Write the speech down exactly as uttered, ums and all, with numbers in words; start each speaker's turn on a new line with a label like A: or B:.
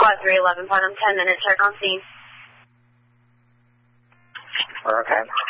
A: Squad three eleven, Putnam, ten minutes, check on scene.
B: Okay.